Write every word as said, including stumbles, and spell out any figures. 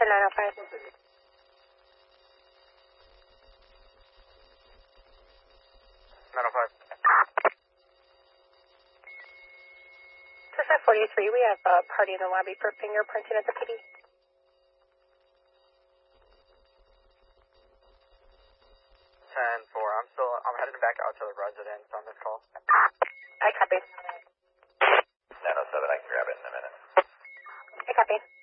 nine oh five. nine oh five. This is forty-three. We have a party in the lobby for fingerprinting at the P D. ten four. I'm still, I'm heading back out to the residence on this call. I copy. nine oh seven, I can grab it in a minute. I copy.